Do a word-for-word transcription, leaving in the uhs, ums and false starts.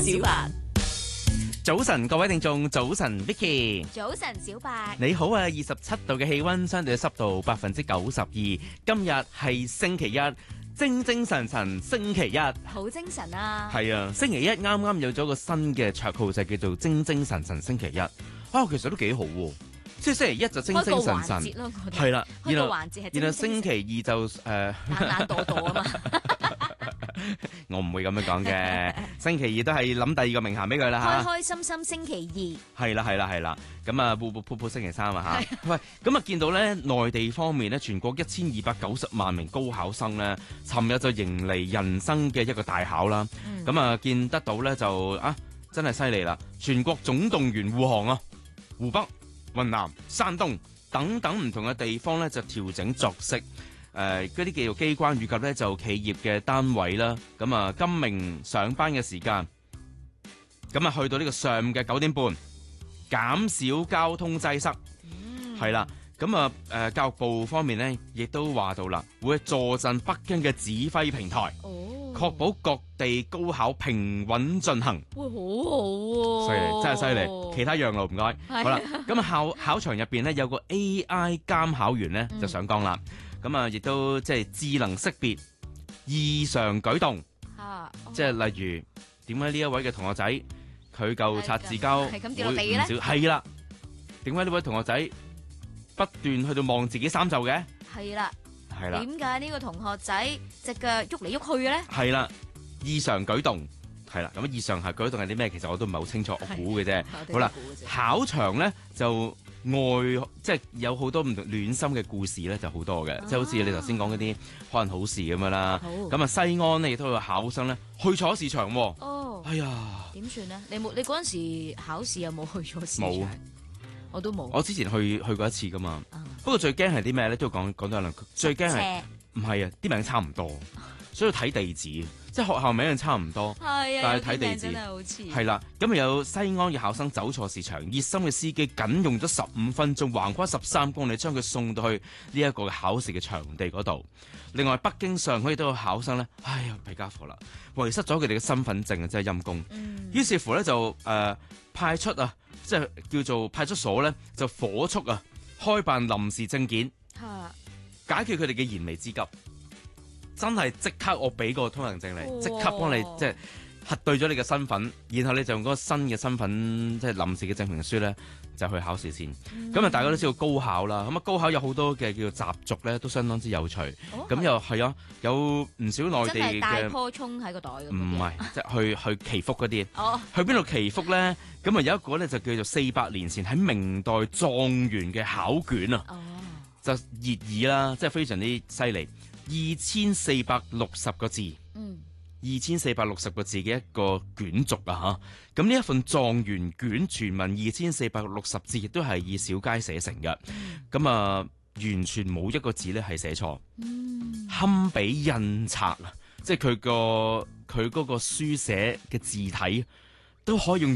小白。 早晨，各位聽眾，早晨 Vicky， 早晨小白， 你好啊！二十七度嘅氣溫，相對濕度百分之九十二。今日係星期一，精精神神星期一， 好精神啊！ 係啊，星期一啱啱有咗個新嘅綽號，就叫做精精神神星期一。啊，其實都幾好喎，即係星期一就精精神神，係啦， 開個環節係， 然後星期二就誒懶懶惰惰啊嘛。 我唔會咁樣講嘅，星期二都係諗第二個名銜俾佢啦嚇。 開開心心星期二。係啦係啦係啦，咁啊噗噗噗噗星期三啊嚇。喂，咁啊見到咧內地方面咧，全國一千二百九十萬名高考生咧，尋日就迎嚟人生嘅一個大考啦。咁、嗯、啊見得到咧就啊真係犀利啦！全國總動員護航啊，湖北、雲南、山東等等唔同嘅地方咧就調整作息。誒嗰啲叫做機關以及咧就企業嘅單位啦，咁啊今明上班嘅時間，咁啊去到呢個上午嘅九點半，減少交通擠塞，係啦、嗯，咁啊誒教育部方面咧亦都話到啦，會坐鎮北京嘅指揮平台，哦、確保各地高考平穩進行。 哇，好好喎、啊！ 犀利，真係犀利。其他讓路唔該。好啦，咁啊考考場入邊咧有個 A I 監考員咧就上崗啦。咁啊，亦都即係智能識別異常舉動，啊哦、即係例如點解呢一位嘅同學仔佢嚿擦字膠會唔少？係啦，點解呢位同學仔不斷去到望自己衫袖嘅？係啦，係啦， 點解呢個同學仔隻腳喐嚟喐去嘅咧？ 係啦，異常舉動係啦，咁異常係舉動係啲咩？其實我都唔係好清楚，我估嘅啫。好啦，考場咧就。外即係有好多唔同暖心嘅故事咧，就好多嘅，即係好似你頭先講嗰啲可能好事咁樣啦。咁啊，西安呢亦都有考生咧去咗試場喎。哦，哎呀， 點算咧？你冇你嗰陣時考試有冇去咗試場？冇，我都冇。 我之前去去過一次噶嘛。嗯、不過最驚係啲咩咧？都要講講多兩句。最驚係唔係啊？啲名差唔多，所以要睇地址。即係學校名係差唔多，係啊，但係睇地址係啦。咁啊有西安嘅考生走錯試場，熱心嘅司機僅用咗十五分鐘，橫跨十三公里，將佢送到去呢一個考試嘅場地嗰度。另外，北京、上海亦都有考生咧，哎呀，弊家伙啦，遺失咗佢哋嘅身份證啊，真係陰公。嗯、於是乎咧就誒、呃、派出啊，即係叫做派出所咧，就火速啊開辦臨時證件，啊、解決佢哋嘅燃眉之急。真係即刻我俾個通行證你，即刻幫你即係核對咗你嘅身份，然後你就用嗰個新嘅身份即係臨時嘅證明書咧，就去考試先。咁啊、嗯，大家都知道高考啦，咁啊高考有好多嘅叫做習俗咧，都相當之有趣。咁、哦、又係啊，有唔少內地嘅帶棵葱喺個袋咁。唔係， 即係去去祈福嗰啲。 哦， 去邊度祈福咧？咁啊有一個咧就叫做四百年前喺明代狀元嘅考卷啊，哦、就熱議啦，即係非常之犀利。二千四百六十個字，嗯，二千四百六十個字嘅一個卷軸啊吓，咁呢一份狀元卷全文二千四百六十字，亦都係以小楷寫成嘅，咁、嗯、啊完全冇一個字咧係寫錯，嗯，堪比印刷啊，即係佢個佢嗰個書寫嘅字體都可以用。